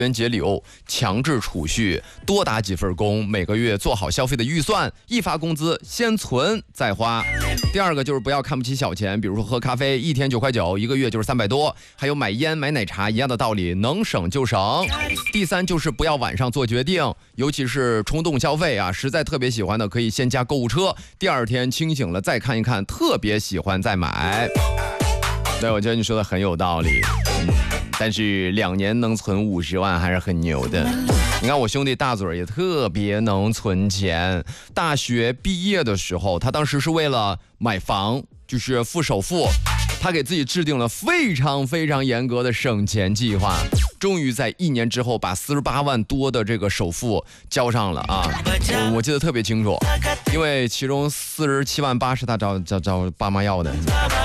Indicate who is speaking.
Speaker 1: 元节流，强制储蓄，多打几份工，每个月做好消费的预算，一发工资先存再花。第二个就是不要看不起小钱，比如说喝咖啡一天9.9块，一个月就是300多，还有买烟买奶茶一样的道理，能省就省。第三就是不要晚上做决定，尤其是冲动消费啊，实在特别喜欢的可以先加购物车，第二天清醒了再看一看，特别喜欢再买。对，我觉得你说的很有道理。但是2年能存50万还是很牛的。你看我兄弟大嘴也特别能存钱，大学毕业的时候，他当时是为了买房，就是付首付，他给自己制定了非常非常严格的省钱计划，终于在1年之后把48万多的这个首付交上了啊！我记得特别清楚，因为其中47万8是他找爸妈要的。